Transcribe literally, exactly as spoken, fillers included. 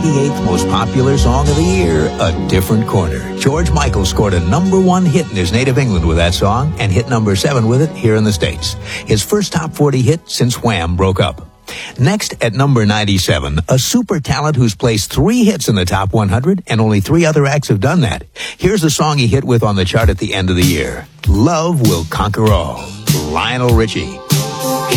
ninety-eighth most popular song of the year, A Different Corner. George Michael scored a number one hit in his native England with that song and hit number seven with it here in the States. His first top forty hit since Wham broke up. Next, at number ninety-seven, a super talent who's placed three hits in the top one hundred, and only three other acts have done that. Here's the song he hit with on the chart at the end of the year. Love Will Conquer All. Lionel Richie.